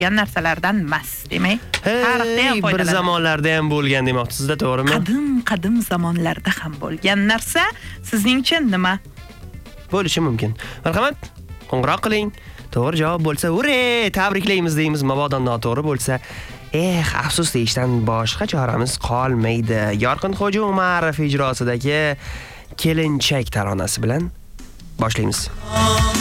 bo'lgan narsalardan emas, demak. Tarixda ham Bir foydalanadi. zamonlarda ham bo'lgan demoqchisizda, to'g'rimi? Qadim zamonlarda ham bo'lgan narsa sizningcha nima? Bo'lishi mumkin. Marhamat, qo'ng'iroq qiling. To'g'ri javob bo'lsa, ure, tabriklaymiz deymiz. Mabodo noto'g'ri bo'lsa, afsus deyishdan boshqa choramiz qolmaydi. Yorqin Xo'ja Umarov ijrosidagi Kelinchak taronasi bilan boshlaymiz.